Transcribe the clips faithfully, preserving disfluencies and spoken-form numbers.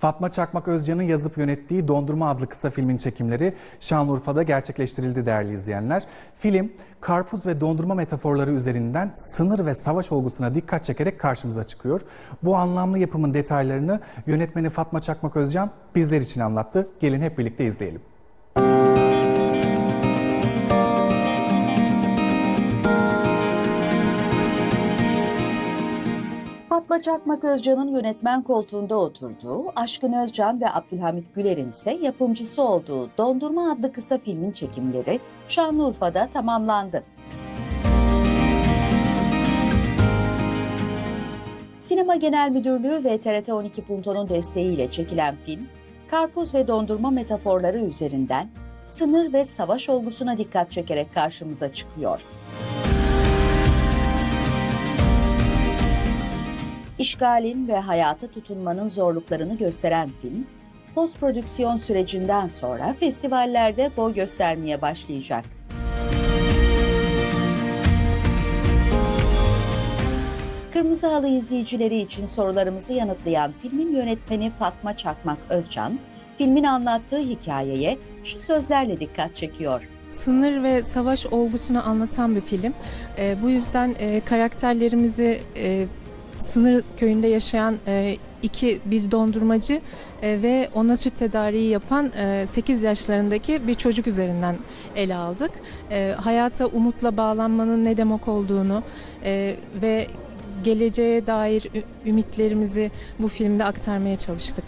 Fatma Çakmak Özcan'ın yazıp yönettiği Dondurma adlı kısa filmin çekimleri Şanlıurfa'da gerçekleştirildi değerli izleyenler. Film, karpuz ve dondurma metaforları üzerinden sınır ve savaş olgusuna dikkat çekerek karşımıza çıkıyor. Bu anlamlı yapımın detaylarını yönetmeni Fatma Çakmak Özcan bizler için anlattı. Gelin hep birlikte izleyelim. Fatma Çakmak Özcan'ın yönetmen koltuğunda oturduğu, Aşkın Özcan ve Abdülhamit Güler'in ise yapımcısı olduğu Dondurma adlı kısa filmin çekimleri Şanlıurfa'da tamamlandı. Sinema Genel Müdürlüğü ve T R T on iki Punto'nun desteğiyle çekilen film, karpuz ve dondurma metaforları üzerinden sınır ve savaş olgusuna dikkat çekerek karşımıza çıkıyor. İşgalin ve hayata tutunmanın zorluklarını gösteren film, post prodüksiyon sürecinden sonra festivallerde boy göstermeye başlayacak. Kırmızı Halı izleyicileri için sorularımızı yanıtlayan filmin yönetmeni Fatma Çakmak Özcan, filmin anlattığı hikayeye şu sözlerle dikkat çekiyor. Sınır ve savaş olgusunu anlatan bir film. E, bu yüzden e, karakterlerimizi e, sınır köyünde yaşayan e, iki bir dondurmacı e, ve ona süt tedariği yapan e, sekiz yaşlarındaki bir çocuk üzerinden ele aldık. E, hayata umutla bağlanmanın ne demek olduğunu e, ve geleceğe dair ümitlerimizi bu filmde aktarmaya çalıştık.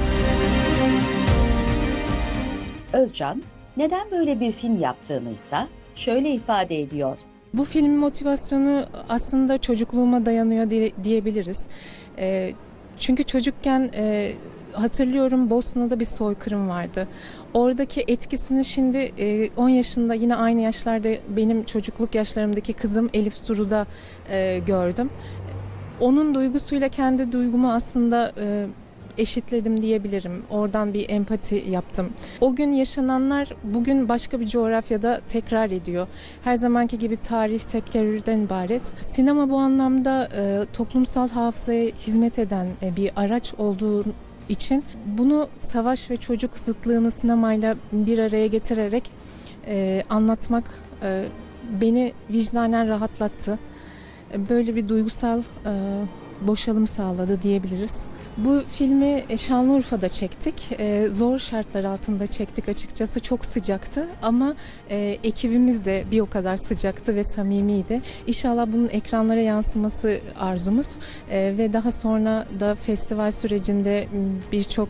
Özcan, neden böyle bir film yaptığını ise şöyle ifade ediyor. Bu filmin motivasyonu aslında çocukluğuma dayanıyor diye, diyebiliriz. E, çünkü çocukken e, hatırlıyorum Bosna'da bir soykırım vardı. Oradaki etkisini şimdi e, on yaşında yine aynı yaşlarda benim çocukluk yaşlarımdaki kızım Elif Suru'da e, gördüm. Onun duygusuyla kendi duygumu aslında e, eşitledim diyebilirim. Oradan bir empati yaptım. O gün yaşananlar bugün başka bir coğrafyada tekrar ediyor. Her zamanki gibi tarih tekerrürden ibaret. Sinema bu anlamda e, toplumsal hafızaya hizmet eden e, bir araç olduğu için bunu savaş ve çocuk zıtlığını sinemayla bir araya getirerek e, anlatmak e, beni vicdanen rahatlattı. Böyle bir duygusal e, boşalım sağladı diyebiliriz. Bu filmi Şanlıurfa'da çektik. Ee, zor şartlar altında çektik açıkçası. Çok sıcaktı ama e, ekibimiz de bir o kadar sıcaktı ve samimiydi. İnşallah bunun ekranlara yansıması arzumuz. E, ve daha sonra da festival sürecinde birçok